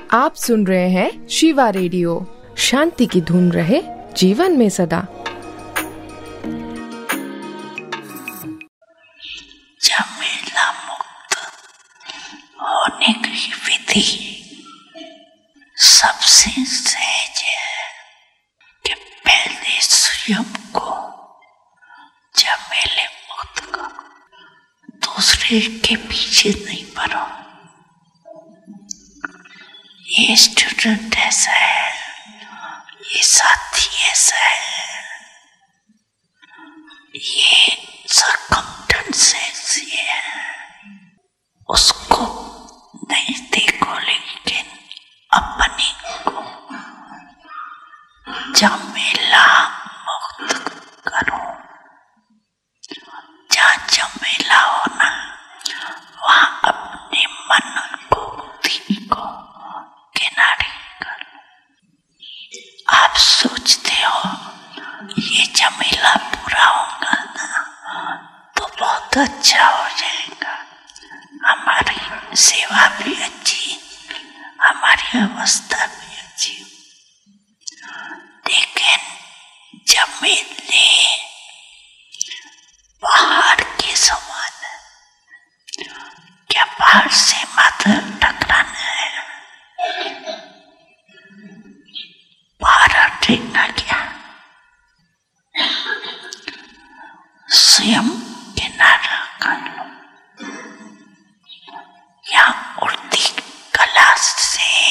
आप सुन रहे हैं शिवा रेडियो। शांति की धुन रहे जीवन में सदा। झमेला मुक्त होने की विधि सबसे सहज है कि पहले स्वयं को झमेले मुक्त करो, दूसरे के पीछे नहीं पड़ो। ये स्टूडेंट ऐसा है, ये साथी ऐसा है, ये सर्कमस्टेंस ऐसी है, उसको नहीं देखो लेकिन अपने को झमेला मुक्त करो। जहाँ झमेला होना वहाँ अपने मन को, बुद्धि को किनारे करो। आप सोचते हो ये झमेला पूरा होगा ना तो बहुत अच्छा हो जाएगा, हमारी सेवा भी अच्छी, हमारी अवस्था भी अच्छी। लेकिन झमेले पहाड़ के समान है। क्या पहाड़ से माथा टकराना है? पहाड़ हटेगा क्या? स्वयं किनारा कर लो। या उड़ती कला से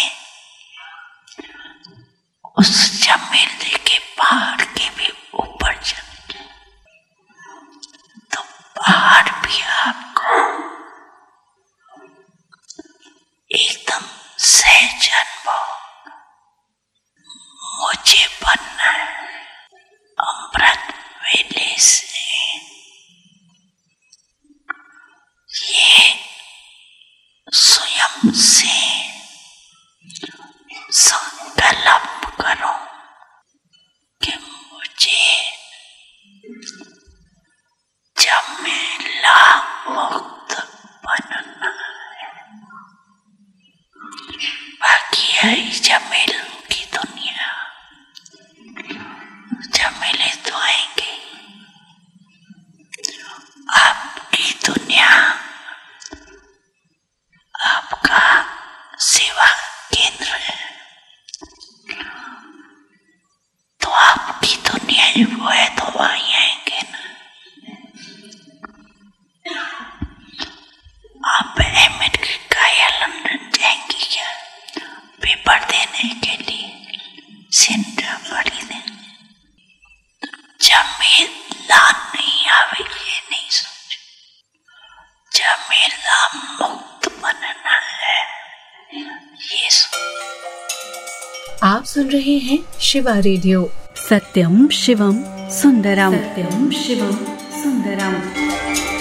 उस झमेले के पहाड़ के भी ऊपर चले जाए तो पहाड़ भी आपको एकदम सहज अनुभव। मुझे बनना है अमृत वेले से। ये स्वयं से संकल्प करो कि मुझे झमेला मुक्त बनना है। बाकी है झमेलों की दुनिया, झमेले तो आएंगे। आपकी दुनिया आपका सेवा केंद्र है, तो आपकी दुनिया वो है तो वहीं आएंगे ना। आप अमेरिका या लंदन जाएंगे क्या पेपर देने के लिए, सेंटर पढ़ी देने? झमेला नहीं आवे ये नहीं सोचो, झमेला मुक्त बनना है ये सोचो। आप सुन रहे हैं शिवा रेडियो। सत्यम शिवम सुंदरम, सत्यम शिवम सुंदरम।